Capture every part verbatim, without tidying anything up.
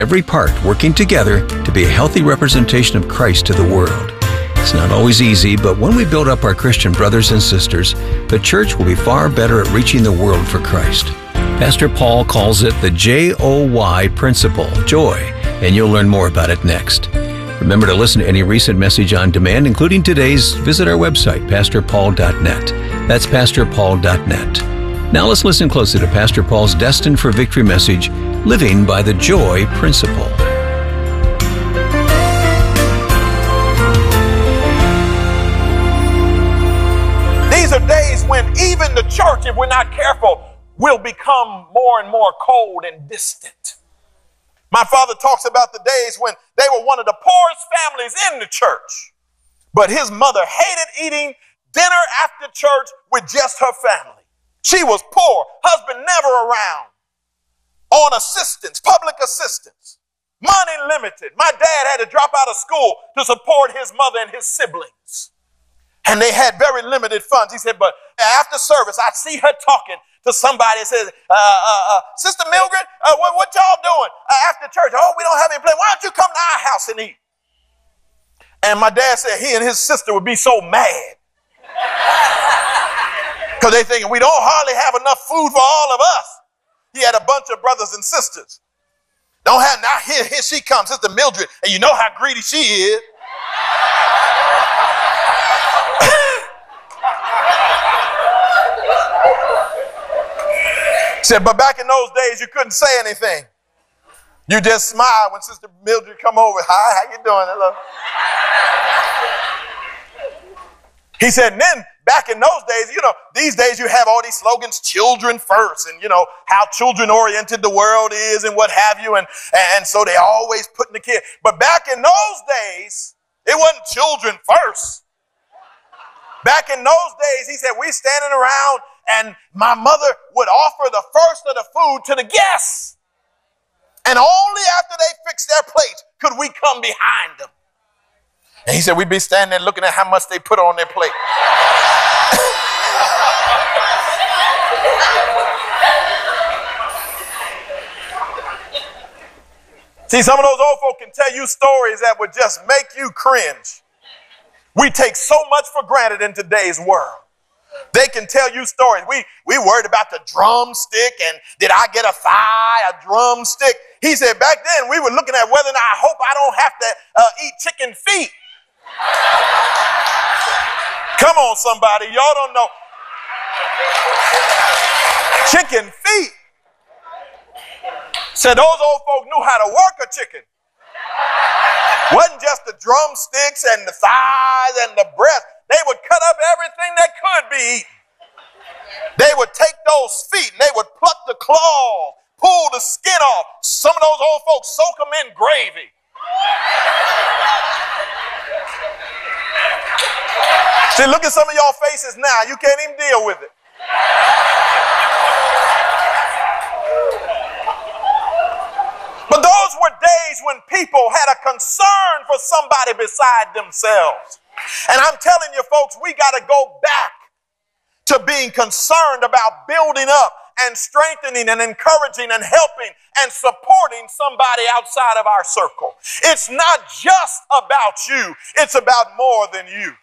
every part working together to be a healthy representation of Christ to the world. It's not always easy, but when we build up our Christian brothers and sisters, the church will be far better at reaching the world for Christ. Pastor Paul calls it the J O Y principle, joy, and you'll learn more about it next. Remember to listen to any recent message on demand, including today's. Visit our website, pastor paul dot net. That's pastor paul dot net. Now let's listen closely to Pastor Paul's Destined for Victory message, Living by the Joy Principle. These are days when even the church, if we're not careful, will become more and more cold and distant. My father talks about the days when they were one of the poorest families in the church, but his mother hated eating dinner after church with just her family. She was poor, husband never around, on assistance, public assistance, money limited. My dad had to drop out of school to support his mother and his siblings. And they had very limited funds. He said, but after service, I see her talking to somebody and says, uh, uh, uh, Sister Mildred, uh, what, what y'all doing uh, after church? Oh, we don't have any place. Why don't you come to our house and eat? And my dad said he and his sister would be so mad. Because they thinking we don't hardly have enough food for all of us. He had a bunch of brothers and sisters. Don't have, now here, here she comes, Sister Mildred, and you know how greedy she is. Said, but back in those days, you couldn't say anything. You just smiled when Sister Mildred come over. Hi, how you doing? Hello. He said, and then back in those days, you know, these days you have all these slogans, children first, and you know, how children-oriented the world is and what have you, and, and so they always putting the kid. But back in those days, it wasn't children first. Back in those days, he said, we standing around and my mother would offer the first of the food to the guests. And only after they fixed their plates could we come behind them. And he said, we'd be standing there looking at how much they put on their plate. See, some of those old folk can tell you stories that would just make you cringe. We take so much for granted in today's world. They can tell you stories. We, we worried about the drumstick and did I get a thigh, a drumstick? He said back then we were looking at whether or not I hope I don't have to uh, eat chicken feet. Come on, somebody. Y'all don't know. Chicken feet. Said those old folk knew how to work a chicken. Wasn't just the drumsticks and the thighs and the breast. They would cut up everything that could be eaten. They would take those feet and they would pluck the claws, pull the skin off. Some of those old folks soak them in gravy. See, look at some of y'all faces now. You can't even deal with it. But those were days when people had a concern for somebody beside themselves. And I'm telling you, folks, we got to go back to being concerned about building up and strengthening and encouraging and helping and supporting somebody outside of our circle. It's not just about you. It's about more than you.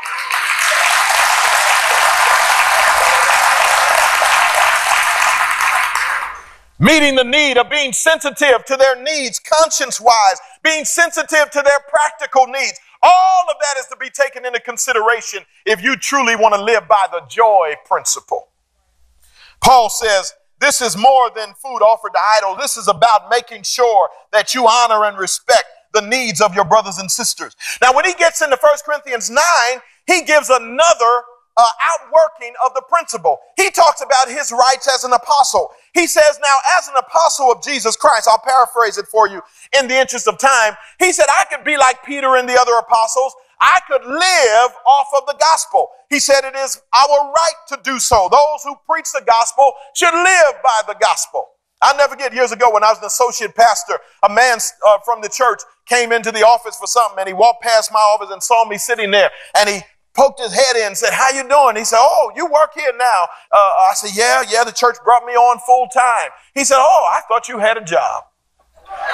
Meeting the need of being sensitive to their needs, conscience-wise, being sensitive to their practical needs. All of that is to be taken into consideration if you truly want to live by the joy principle. Paul says, this is more than food offered to idols. This is about making sure that you honor and respect the needs of your brothers and sisters. Now, when he gets into First Corinthians nine, he gives another uh, outworking of the principle. He talks about his rights as an apostle. He says, now, as an apostle of Jesus Christ, I'll paraphrase it for you in the interest of time. He said, I could be like Peter and the other apostles. I could live off of the gospel. He said it is our right to do so. Those who preach the gospel should live by the gospel. I'll never forget years ago when I was an associate pastor, a man uh, from the church came into the office for something and he walked past my office and saw me sitting there and he poked his head in and said, how you doing? He said, oh, you work here now. Uh, I said, yeah, yeah, the church brought me on full time. He said, oh, I thought you had a job.